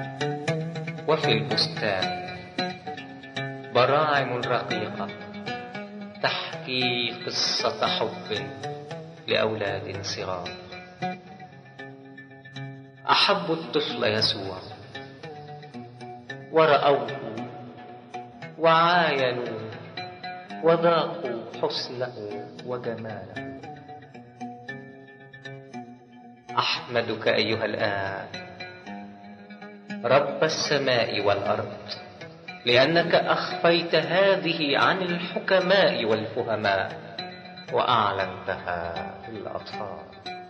وفي البستان براعم رقيقة تحكي قصة حب لأولاد صغار. أحبوا الطفل يسوع ورأوه وعاينوا وذاقوا حسنه وجماله. أحمدك أيها الآب رب السماء والأرض، لأنك أخفيت هذه عن الحكماء والفهماء وأعلنتها للأطفال.